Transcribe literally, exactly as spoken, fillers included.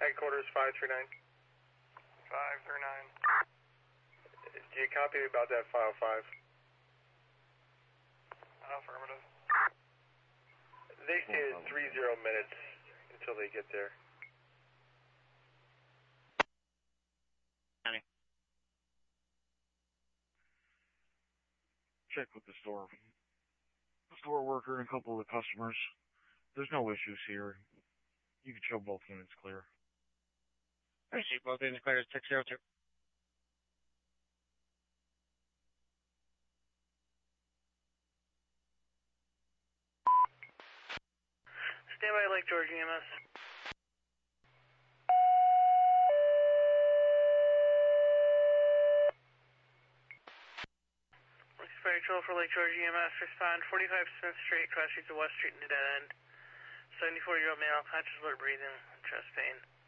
Headquarters five three nine. five three nine. Do you copy about that file five? Affirmative. They stated three zero minutes until they get there. Check with the store. The store worker and a couple of the customers. There's no issues here. You can show both units clear. I see both units clear. six zero two. Stand by Lake George E M S. Fire Patrol for Lake George E M S, respond forty-five Smith Street, cross streets of West Street and dead end. seventy-four year old male, conscious, alert, breathing, chest pain.